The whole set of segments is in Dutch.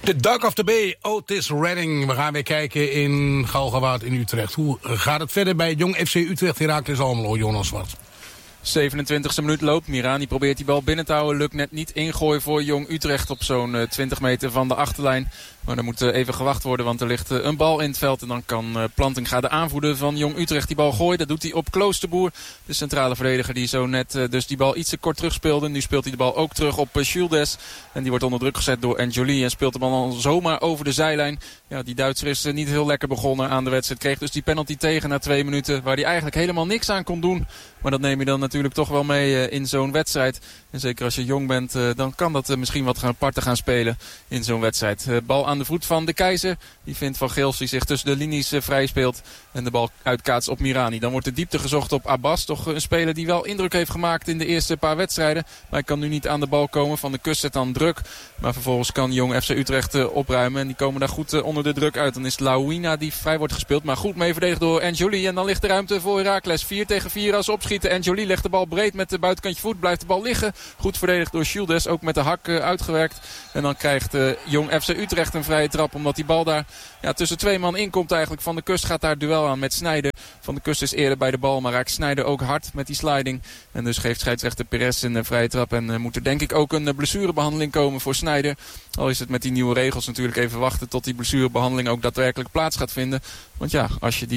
De Duck of the Bay, Otis Redding. We gaan weer kijken in Galgenwaard in Utrecht. Hoe gaat het verder bij Jong FC Utrecht, Heracles Almelo, Jonas Zwart? 27e minuut loopt. Mirani probeert die bal binnen te houden. Lukt net niet. Ingooi voor Jong Utrecht op zo'n 20 meter van de achterlijn. Maar er moet even gewacht worden, want er ligt een bal in het veld. En dan kan Plantinga, de aanvoerder van Jong Utrecht, die bal gooien. Dat doet hij op Kloosterboer, de centrale verdediger die zo net dus die bal iets te kort terugspeelde. Nu speelt hij de bal ook terug op Schuldes. En die wordt onder druk gezet door Anjoli en speelt de bal dan zomaar over de zijlijn. Ja, die Duitser is niet heel lekker begonnen aan de wedstrijd. Kreeg dus die penalty tegen na 2 minuten, waar hij eigenlijk helemaal niks aan kon doen. Maar dat neem je dan natuurlijk toch wel mee in zo'n wedstrijd. En zeker als je jong bent, dan kan dat misschien wat apart gaan spelen in zo'n wedstrijd. Bal aan de voet van de Keizer. Die vindt Van Geels die zich tussen de linies vrij speelt. En de bal uitkaatst op Mirani. Dan wordt de diepte gezocht op Abbas. Toch een speler die wel indruk heeft gemaakt in de eerste paar wedstrijden. Maar hij kan nu niet aan de bal komen. Van de Kust zet dan druk. Maar vervolgens kan Jong FC Utrecht opruimen. En die komen daar goed onder de druk uit. Dan is Lauina die vrij wordt gespeeld. Maar goed mee verdedigd door Anjoli. En dan ligt de ruimte voor Heracles. 4 tegen 4 als opschieten. Anjoli legt de bal breed met de buitenkantje voet. Blijft de bal liggen. Goed verdedigd door Schuldes. Ook met de hak uitgewerkt. En dan krijgt Jong FC Utrecht een vrije trap. Omdat die bal daar tussen 2 man inkomt eigenlijk. Van de Kust gaat daar duel aan met Snijder. Van de Kust is eerder bij de bal. Maar raakt Snijder ook hard met die sliding. En dus geeft scheidsrechter Perez een vrije trap. En moet er denk ik ook een blessurebehandeling komen voor Snijder. Al is het met die nieuwe regels natuurlijk even wachten tot die blessurebehandeling ook daadwerkelijk plaats gaat vinden. Want ja, als je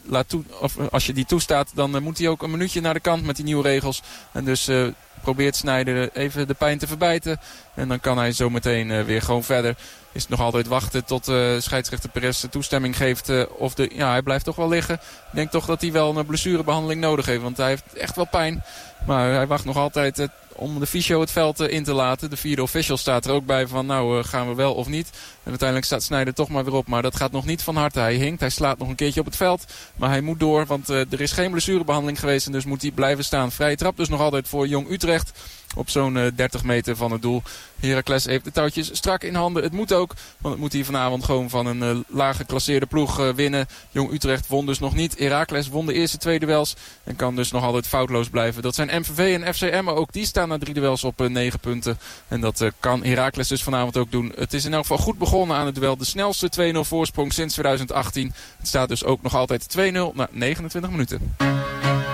die toestaat, dan moet hij ook een minuutje naar de kant met die nieuwe regels. En dus probeert Snijder even de pijn te verbijten. En dan kan hij zo meteen weer gewoon verder. Is het nog altijd wachten tot scheidsrechter Perez toestemming geeft. Hij blijft toch wel liggen. Ik denk toch dat hij wel een blessurebehandeling nodig heeft. Want hij heeft echt wel pijn. Maar hij wacht nog altijd om de fysio het veld in te laten. De vierde official staat er ook bij van gaan we wel of niet. En uiteindelijk staat Snijder toch maar weer op. Maar dat gaat nog niet van harte. Hij hinkt, hij slaat nog een keertje op het veld. Maar hij moet door, want er is geen blessurebehandeling geweest. En dus moet hij blijven staan. Vrije trap dus nog altijd voor Jong Utrecht. Op zo'n 30 meter van het doel. Heracles heeft de touwtjes strak in handen. Het moet ook, want het moet hier vanavond gewoon van een laag geclasseerde ploeg winnen. Jong Utrecht won dus nog niet. Heracles won de eerste 2 duels. En kan dus nog altijd foutloos blijven. Dat zijn MVV en FCM, maar ook die staan na 3 duels op 9 punten. En dat kan Heracles dus vanavond ook doen. Het is in elk geval goed begonnen aan het duel. De snelste 2-0 voorsprong sinds 2018. Het staat dus ook nog altijd 2-0 na 29 minuten.